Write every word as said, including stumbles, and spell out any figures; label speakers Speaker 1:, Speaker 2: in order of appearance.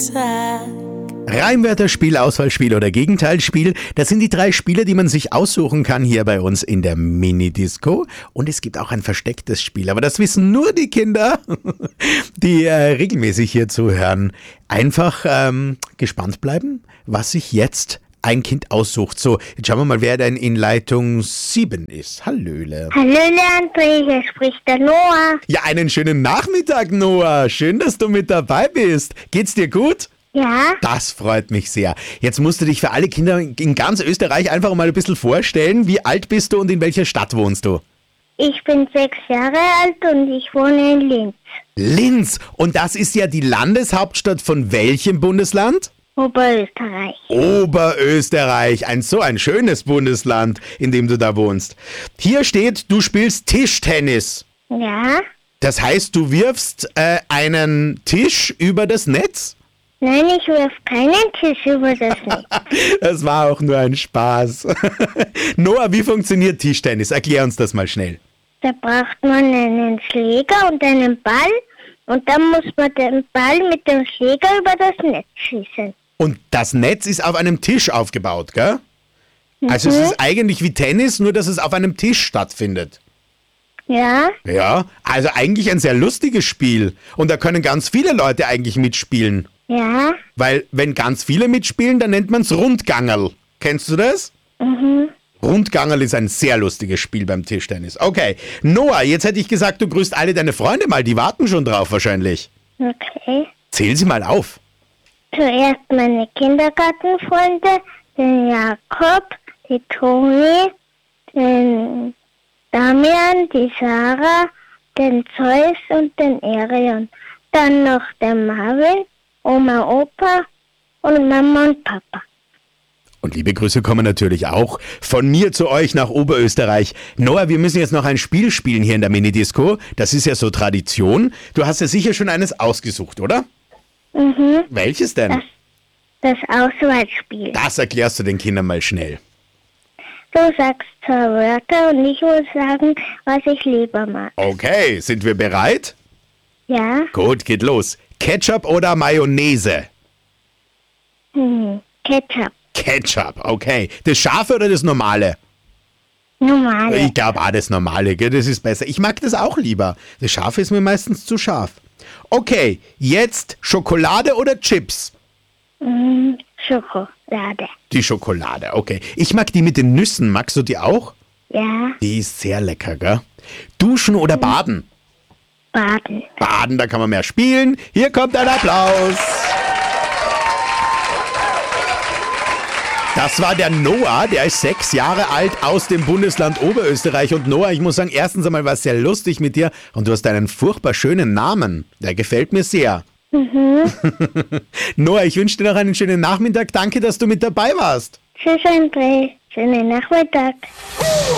Speaker 1: Tag.
Speaker 2: Reimwörter, Spiel, Auswahlspiel oder Gegenteilspiel. Das sind die drei Spiele, die man sich aussuchen kann hier bei uns in der Mini-Disco. Und es gibt auch ein verstecktes Spiel. Aber das wissen nur die Kinder, die äh, regelmäßig hier zuhören. Einfach ähm, gespannt bleiben, was sich jetzt ein Kind aussucht. So, jetzt schauen wir mal, wer denn in Leitung sieben ist. Hallöle.
Speaker 3: Hallöle André, hier spricht der Noah.
Speaker 2: Ja, einen schönen Nachmittag, Noah. Schön, dass du mit dabei bist. Geht's dir gut?
Speaker 3: Ja,
Speaker 2: Das freut mich sehr. Jetzt musst du dich für alle Kinder in ganz Österreich einfach mal ein bisschen vorstellen. Wie alt bist du und in welcher Stadt wohnst du?
Speaker 3: ich bin sechs Jahre alt und ich wohne in Linz,
Speaker 2: Linz. Und das ist ja die Landeshauptstadt von welchem Bundesland?
Speaker 3: Oberösterreich.
Speaker 2: Oberösterreich. Ein so ein schönes Bundesland, in dem du da wohnst. Hier steht, du spielst Tischtennis.
Speaker 3: Ja,
Speaker 2: Das heißt, du wirfst äh, einen Tisch über das Netz?
Speaker 3: nein, ich wirf keinen Tisch über das Netz.
Speaker 2: Das war auch nur ein Spaß. Noah, wie funktioniert Tischtennis? Erklär uns das mal schnell.
Speaker 3: Da braucht man einen Schläger und einen Ball und dann muss man den Ball mit dem Schläger über das Netz schießen.
Speaker 2: Und das Netz ist auf einem Tisch aufgebaut, gell? Also es ist eigentlich wie Tennis, nur dass es auf einem Tisch stattfindet.
Speaker 3: Ja,
Speaker 2: Ja, also eigentlich ein sehr lustiges Spiel. Und da können ganz viele Leute eigentlich mitspielen.
Speaker 3: ja,
Speaker 2: Weil wenn ganz viele mitspielen, dann nennt man es Rundgangerl. Kennst du das?
Speaker 3: mhm.
Speaker 2: Rundgangerl ist ein sehr lustiges Spiel beim Tischtennis. Okay, Noah, jetzt hätte ich gesagt, du grüßt alle deine Freunde mal. Die warten schon drauf wahrscheinlich.
Speaker 3: Okay.
Speaker 2: Zähl sie mal auf.
Speaker 3: Zuerst meine Kindergartenfreunde, den Jakob, die Toni, den Damian, die Sarah, den Zeus und den Erion. Dann noch den Marvin, Oma, Opa und Mama und Papa.
Speaker 2: Und liebe Grüße kommen natürlich auch von mir zu euch nach Oberösterreich. Noah, wir müssen jetzt noch ein Spiel spielen hier in der Minidisco. Das ist ja so Tradition. Du hast ja sicher schon eines ausgesucht, oder?
Speaker 3: Mhm.
Speaker 2: Welches denn?
Speaker 3: Das Auswahlspiel.
Speaker 2: Das erklärst du den Kindern mal schnell.
Speaker 3: Du sagst zwei Wörter und ich muss sagen, was ich lieber mag.
Speaker 2: Okay, sind wir bereit?
Speaker 3: Ja?
Speaker 2: Gut, geht los. Ketchup oder Mayonnaise?
Speaker 3: Hm. Ketchup.
Speaker 2: Ketchup, okay. Das scharfe oder das normale?
Speaker 3: Normale.
Speaker 2: Ich glaube auch das normale, gell? Das ist besser. Ich mag das auch lieber. Das scharfe ist mir meistens zu scharf. Okay, jetzt Schokolade oder Chips?
Speaker 3: Hm. Schokolade.
Speaker 2: Die Schokolade, okay. Ich mag die mit den Nüssen. Magst du die auch?
Speaker 3: Ja?
Speaker 2: Die ist sehr lecker, gell? Duschen oder baden?
Speaker 3: Baden.
Speaker 2: Baden, da kann man mehr spielen. Hier kommt ein Applaus. Das war der Noah, der ist sechs Jahre alt aus dem Bundesland Oberösterreich. Und Noah, ich muss sagen, erstens einmal war es sehr lustig mit dir und du hast einen furchtbar schönen Namen. Der gefällt mir sehr.
Speaker 3: Mhm.
Speaker 2: Noah, ich wünsche dir noch einen schönen Nachmittag. Danke, dass du mit dabei warst.
Speaker 3: Tschüss, André. Schönen Nachmittag.